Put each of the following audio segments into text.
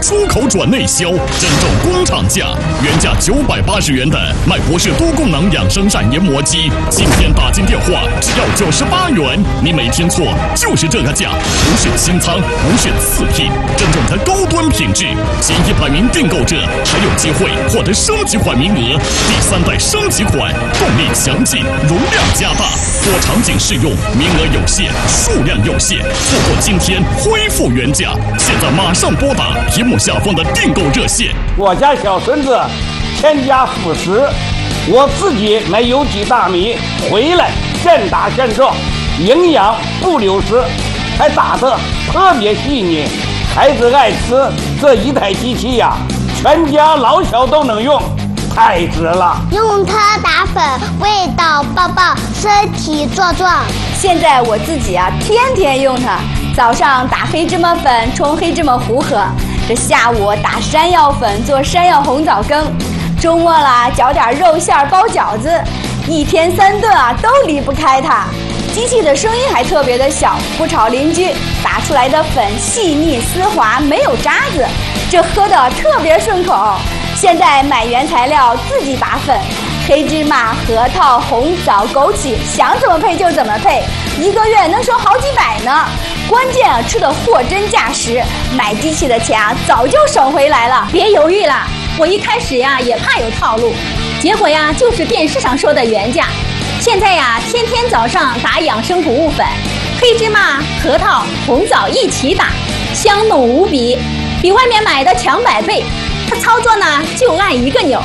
出口转内销，真正工厂价，原价980元的麦博士多功能养生膳研磨机，今天打进电话只要98元，你没听错，就是这个价，不是清仓，不是次品，真正的高端品质。前100名订购者还有机会获得升级款名额，第3代升级款，动力强劲，容量加大，多场景适用，名额有限，数量有限，错过今天恢复原价，现在马上拨打屏幕下方的订购热线。 我家小孙子添加辅食，我自己买有机大米回来现打现做，营养不流失，还打得特别细腻，孩子爱吃。这一台机器呀，全家老小都能用，太值了。 用它打粉，味道棒棒，身体壮壮。 现在我自己啊，天天用它。早上打黑芝麻粉冲黑芝麻糊喝，这下午打山药粉做山药红枣羹，周末啦搅点肉馅包饺子，一天3顿啊都离不开它。机器的声音还特别的小，不吵邻居，打出来的粉细腻丝滑，没有渣子，这喝的特别顺口。现在买原材料自己打粉，黑芝麻、核桃、红枣、枸杞，想怎么配就怎么配，1个月能收好几百呢。关键啊，吃的货真价实，买机器的钱啊早就省回来了。 别犹豫了，我一开始呀也怕有套路，结果呀就是电视上说的原价。现在呀，天天早上打养生谷物粉，黑芝麻、核桃、红枣一起打，香浓无比，比外面买的强100倍。它操作呢就按1个钮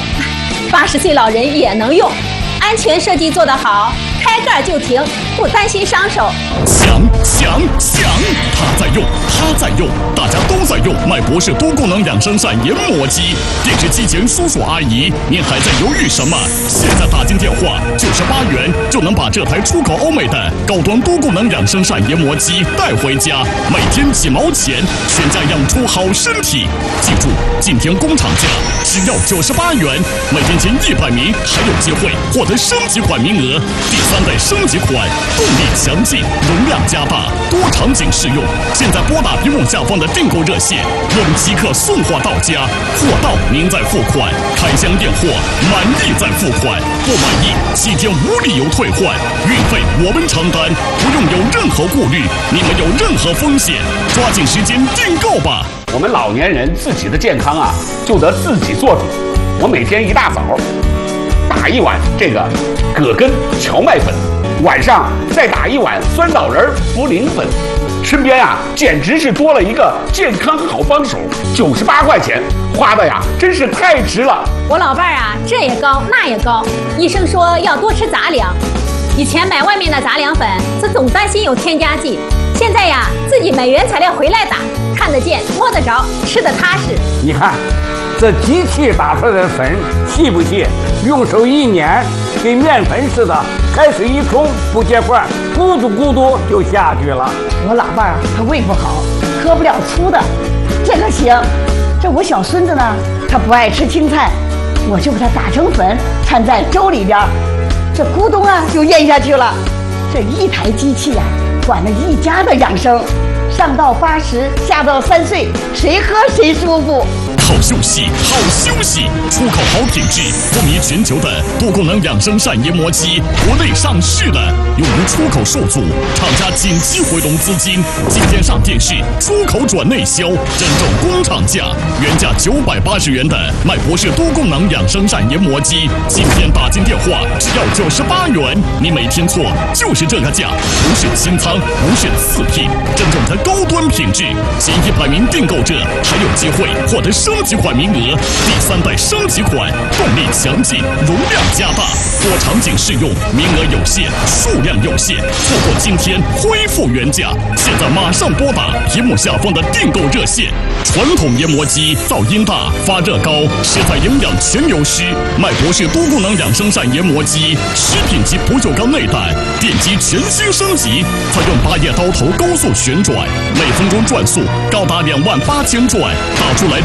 ，80岁老人也能用，安全设计做得好，开盖就停，不担心伤手。 想，他在用，大家都在用麦博士多功能养生膳研磨机。电视机前叔叔阿姨，您还在犹豫什么？现在打进电话98元就能把这台出口欧美的高端多功能养生膳研磨机带回家，每天几毛钱，全家养出好身体。记住，今天工厂价只要98元，每天前100名还有机会获得升级款名额，第3代升级款，动力强劲，容量加大，多场景适用。现在拨打屏幕下方的订购热线，我们即刻送货到家，货到您再付款，开箱验货，满意再付款，不满意7天无理由退换，运费我们承担，不用有任何顾虑，你们有任何风险，抓紧时间订购吧。 我们老年人自己的健康啊，就得自己做主。我每天一大早打1碗这个葛根荞麦粉，晚上再打1碗酸枣仁茯苓粉，身边啊简直是多了一个健康好帮手。98块钱花的呀，真是太值了。 我老伴儿啊，这也高那也高，医生说要多吃杂粮。以前买外面的杂粮粉，是总担心有添加剂，现在呀自己买原材料回来打，看得见摸得着，吃得踏实。 你看这机器打出来的粉细不细？用手一捻，跟面粉似的，开水一冲不结块，咕嘟咕嘟就下去了。 我老伴儿他胃不好，喝不了粗的，这个行。这我小孙子呢，他不爱吃青菜，我就把它打成粉，掺在粥里边，这咕咚啊就咽下去了。这一台机器呀，管了一家的养生，上到80，下到3岁，谁喝谁舒服。 好休息，出口好品质，风靡全球的多功能养生膳研磨机，国内上市的，由于出口受阻，厂家紧急回笼资金，今天上电视，出口转内销，真正工厂价，原价980元的麦博士多功能养生膳研磨机，今天打进电话只要98元，你没听错，就是这个价，不是清仓，不是次品，真正的高端品质。前100名订购者还有机会获得升级款名额，第3代升级款，动力强劲，容量加大，多场景适用，名额有限，数量有限，错过今天恢复原价，现在马上拨打屏幕下方的订购热线。传统研磨机噪音大，发热高，食材营养全流失。麦博士多功能养生膳研磨机，食品级不锈钢内胆，电机全新升级，采用8叶刀头高速旋转，每分钟转速高达28000转，打出来的粉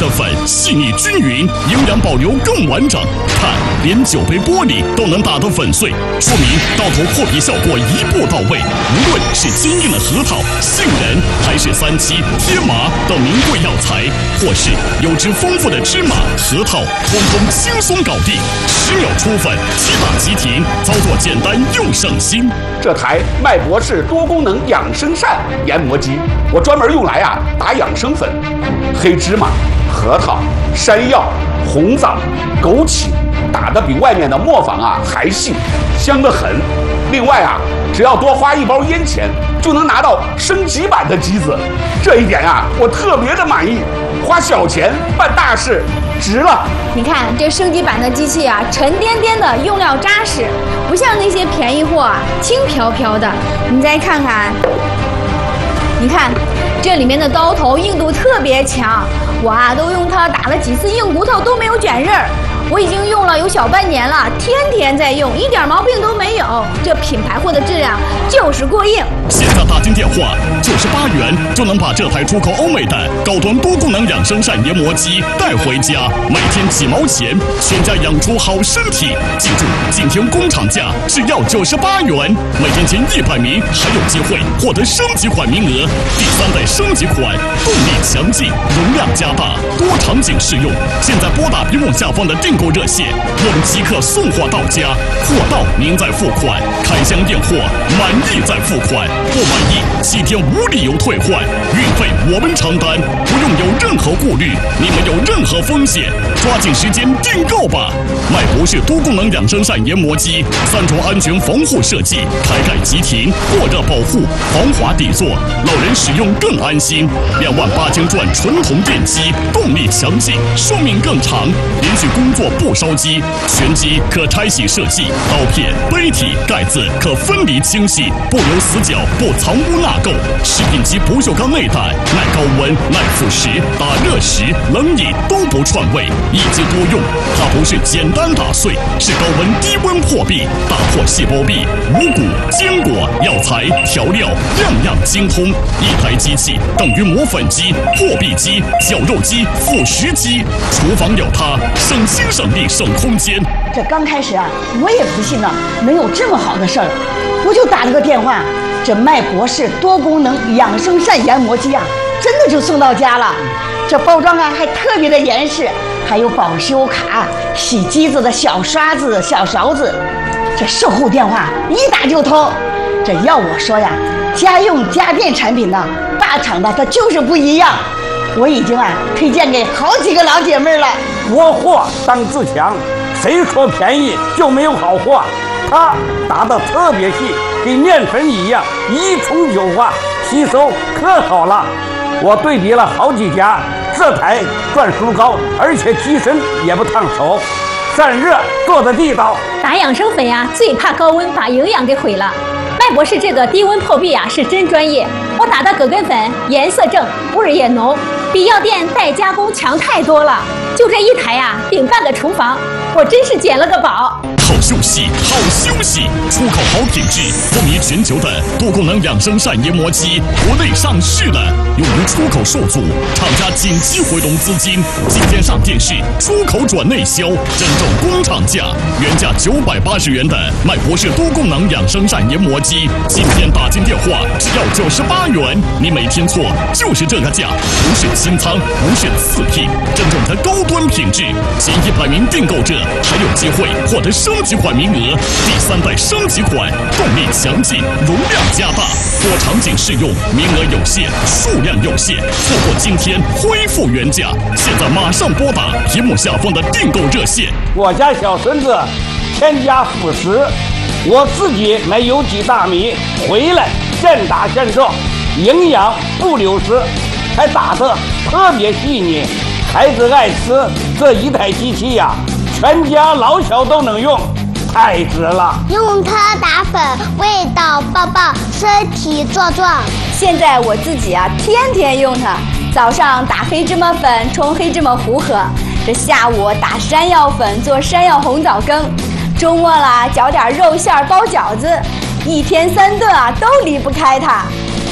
细腻均匀，营养保留更完整。看，连酒杯玻璃都能打得粉碎，说明到头破皮效果一步到位。无论是坚硬的核桃、杏仁，还是3七、天麻等名贵药材，或是油脂丰富的芝麻、核桃，通通轻松搞定，10秒出粉，7打即停，操作简单又省心。 这台麦博士多功能养生膳研磨机，我专门用来打养生粉，黑芝麻、核桃、山药、红枣、枸杞，打得比外面的磨坊还细，香得很。另外只要多花1包烟钱，就能拿到升级版的机子，这一点我特别的满意。花小钱办大事，值了。 你看这升级版的机器沉甸甸的，用料扎实，不像那些便宜货轻飘飘的。你再看看，你看这里面的刀头硬度特别强，我都用它打了几次硬骨头都没有卷刃儿。我已经用了有小半年了，天天在用，一点毛病都没有。这品牌货的质量就是过硬。 现在打进电话，98元就能把这台出口欧美的高端多功能养生膳研磨机带回家，每天几毛钱，全家养出好身体。记住，今天工厂价只要98元，每天前100名还有机会获得升级款名额。第3代升级款，动力强劲，容量加大，多场景适用。现在拨打屏幕下方的订购热线，我们即刻送货到家，货到您再付款，开箱验货，满意再付款，不满意7天无理由退换，运费我们承担，不用有任何顾虑，你们有任何风险，抓紧时间订购吧。麦博士多功能养生膳研磨机，3重安全防护设计，开盖即停，过热保护，防滑底座，老人使用更安心。28000转纯铜电机，动力强劲，寿命更长，连续工作不烧机，全机可拆洗设计，刀片、杯体、盖子可分离清洗，不留死角，不藏污纳垢。食品级不锈钢内胆，耐高温、耐腐蚀，打热时、冷饮都不串味，一机多用。它不是简单打碎，是高温低温破壁，打破细胞壁，五谷、坚果、药材、调料，样样精通。一台机器等于磨粉机、破壁机、绞肉机、腐蚀机，厨房有它，省心省力省空间。 这刚开始我也不信能有这么好的事儿，我就打了个电话，这麦博士多功能养生膳研磨机真的就送到家了。这包装还特别的严实，还有保修卡、洗机子的小刷子、小勺子。这售后电话一打就通。这要我说家用家电产品大厂的它就是不一样。我已经推荐给好几个老姐妹了。 国货当自强，谁说便宜就没有好货？它打得特别细，跟面粉一样，一冲就化，吸收可好了。我对比了好几家，这台转速高，而且机身也不烫手，散热做得地道。 打养生粉最怕高温把营养给毁了。麦博士这个低温破壁是真专业，我打的葛根粉颜色正，味儿也浓，比药店代加工强太多了。就这一台顶半个厨房，我真是捡了个宝。 好休息，好休息！出口好品质，风靡全球的多功能养生膳研磨机，国内上市了，用于出口受阻，厂家紧急回笼资金，今天上电视，出口转内销，真正工厂价，原价980元的麦博士多功能养生膳研磨机，今天打进电话只要98元，你没听错，就是这个价，不是清仓，不是次品，真正的高端品质，前100名订购者还有机会获得升级款名额。第3代升级款，动力强劲，容量加大，多场景适用，名额有限，数量有限，错过今天恢复原价。现在马上拨打屏幕下方的订购热线。 我家小孙子添加辅食，我自己买有机大米回来现打现做，营养不流失，还打得特别细腻，孩子爱吃。这一台机器全家老小都能用，太值了。 用它打粉，味道爆爆，身体壮壮。 现在我自己天天用它，早上打黑芝麻粉冲黑芝麻糊喝，这下午打山药粉做山药红枣羹，周末啦搅点肉馅包饺子，1天3顿都离不开它。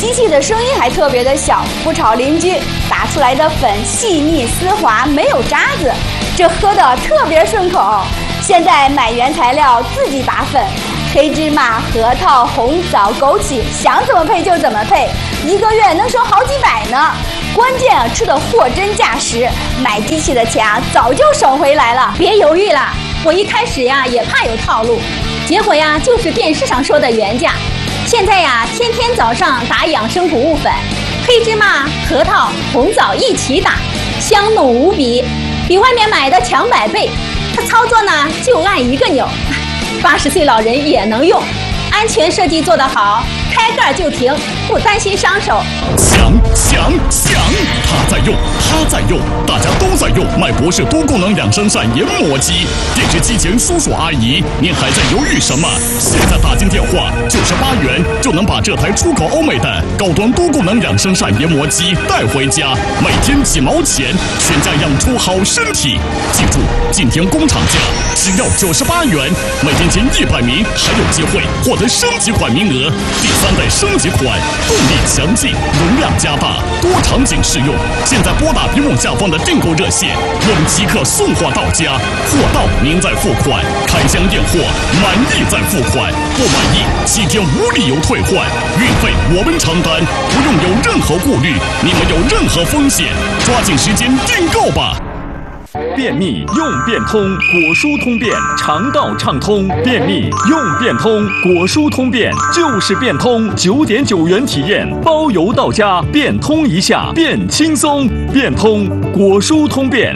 机器的声音还特别的小，不吵邻居。打出来的粉细腻丝滑，没有渣子，这喝的特别顺口。现在买原材料自己打粉，黑芝麻、核桃、红枣、枸杞，想怎么配就怎么配，1个月能省好几百呢。关键啊，吃的货真价实，买机器的钱啊早就省回来了。 别犹豫了，我一开始呀也怕有套路，结果呀就是电视上说的原价。现在呀天天早上打养生谷物粉，黑芝麻、核桃、红枣一起打，香浓无比，比外面买的强100倍。它操作呢就按1个钮，80岁老人也能用，安全设计做得好，开盖就停，不担心伤手。 想，他在用，大家都在用麦博士多功能养生膳研磨机。电视机前叔叔阿姨，您还在犹豫什么？现在打进电话，98元就能把这台出口欧美的高端多功能养生膳研磨机带回家，每天几毛钱，全家养出好身体。记住，今天工厂价只要98元，每天前100名还有机会获得升级款名额。第3代升级款，动力强劲，容量加大，多场景适用。现在拨打屏幕下方的订购热线，我们即刻送货到家，货到您再付款，开箱验货，满意再付款，不满意7天无理由退换，运费我们承担，不用有任何顾虑，你们有任何风险，抓紧时间订购吧。 便秘用便通，果蔬通便，肠道畅通。便秘用便通，果蔬通便就是便通，9.9元体验，包邮到家，便通一下变轻松。便通果蔬通便。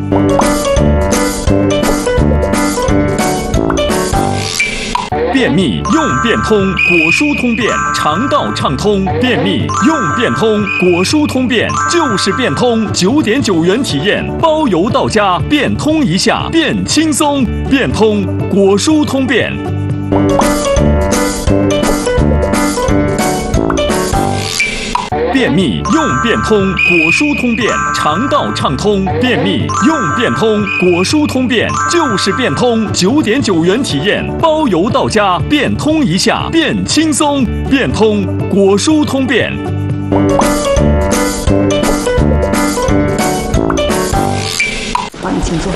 便秘用便通，果蔬通便，肠道畅通。便秘用便通，果蔬通便就是便通，9.9元体验，包邮到家，便通一下变轻松。便通果蔬通便。便秘用便通，果蔬通便，肠道畅通。便秘用便通，果蔬通便就是便通，9.9元体验，包邮到家，便通一下变轻松。便通果蔬通便。 帮你请坐。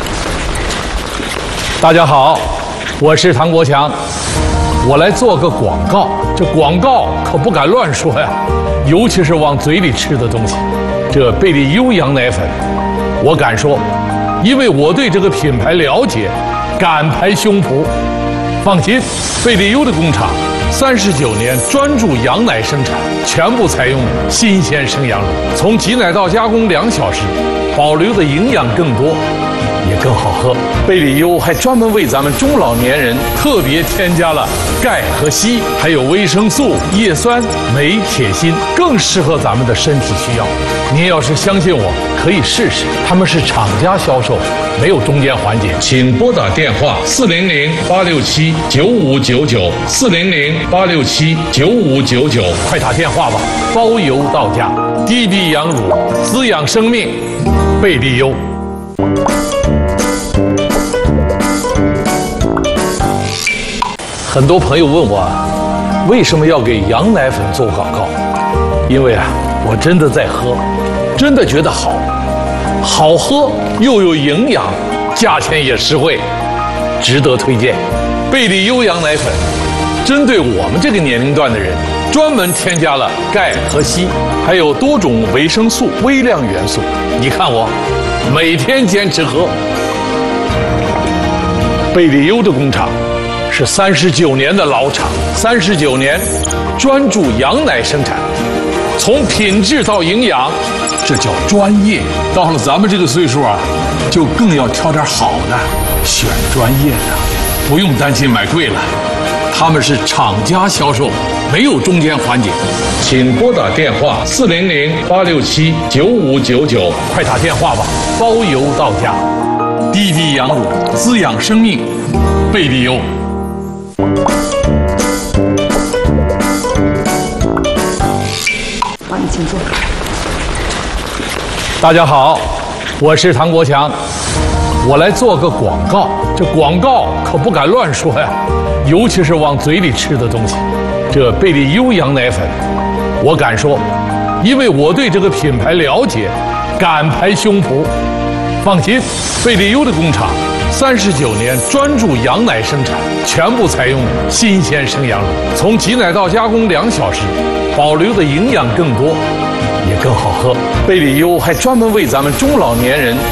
大家好，我是唐国强，我来做个广告。这广告可不敢乱说呀，尤其是往嘴里吃的东西。这贝利优羊奶粉，我敢说，因为我对这个品牌了解，敢拍胸脯。放心，贝利优的工厂39年专注羊奶生产，全部采用新鲜生羊乳，从挤奶到加工2小时，保留的营养更多，也更好喝。贝利优还专门为咱们中老年人特别添加了钙和硒，还有维生素、叶酸、镁、铁、锌，更适合咱们的身体需要。您要是相信我，可以试试。他们是厂家销售，没有中间环节。请拨打电话400-867-9599 400-867-9599，快打电话吧，包邮到家。低低羊乳，滋养生命，贝利优。很多朋友问我，为什么要给羊奶粉做广告？因为我真的在喝，真的觉得好喝又有营养，价钱也实惠，值得推荐。贝利优羊奶粉针对我们这个年龄段的人，专门添加了钙和硒，还有多种维生素、微量元素。你看我每天坚持喝。贝利优的工厂是39年的老厂，39年专注羊奶生产，从品质到营养，这叫专业。到了咱们这个岁数就更要挑点好的，选专业的，不用担心买贵了。他们是厂家销售，没有中间环节。请拨打电话400-867-9599，快打电话吧，包邮到家。低低羊乳，滋养生命，贝利优。 帮你请坐。 大家好，我是唐国强，我来做个广告。这广告可不敢乱说呀，尤其是往嘴里吃的东西。这贝利优羊奶粉， 我敢说，因为我对这个品牌了解，敢拍胸脯。放心，贝利优的工厂39年专注羊奶生产，全部采用新鲜生羊乳，从挤奶到加工2小时，保留的营养更多，也更好喝。贝利优还专门为咱们中老年人